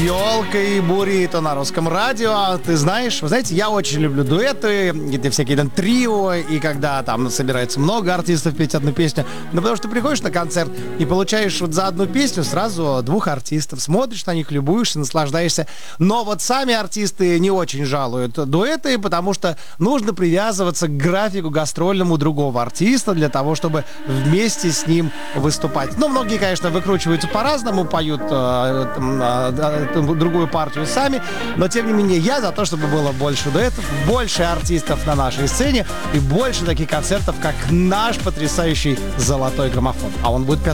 Елка и буррито на русском радио. Ты знаешь, вы знаете, я очень люблю дуэты, где всякие там трио, и когда там собирается много артистов петь одну песню. Ну, потому что ты приходишь на концерт и получаешь вот за одну песню сразу двух артистов. Смотришь на них, любуешься, наслаждаешься. Но вот сами артисты не очень жалуют дуэты, потому что нужно привязываться к графику гастрольному другого артиста для того, чтобы вместе с ним выступать. Ну, многие, конечно, выкручиваются по-разному, поют другую партию сами, но тем не менее я за то, чтобы было больше дуэтов, больше артистов на нашей сцене и больше таких концертов, как наш потрясающий золотой граммофон. А он будет